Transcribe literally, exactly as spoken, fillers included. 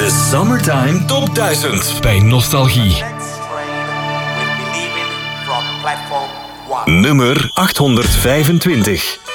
De Summertime Top duizend bij Nostalgie. Nummer achthonderdvijfentwintig.